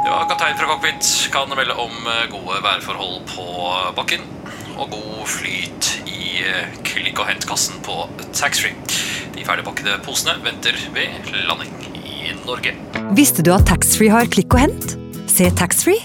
Ja, kaptein fra cockpit kan melde om gode værforhold på bakken og god flyt i klikk- og hentkassen på taxfree. De ferdigpakkede posene venter ved landing i Norge. Visste du at taxfree har klikk og hent? Se taxfree